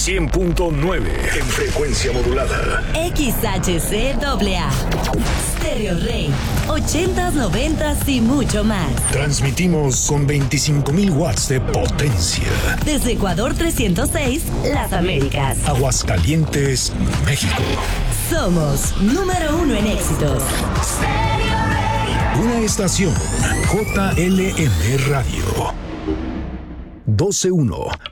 100.9 en frecuencia modulada. XHCAA. Stereo Rey. 80s, 90s y mucho más. Transmitimos con 25,000 watts de potencia. Desde Ecuador 306, Las Américas. Aguascalientes, México. Somos número 1 en éxitos. Una estación JLM Radio. 12-1,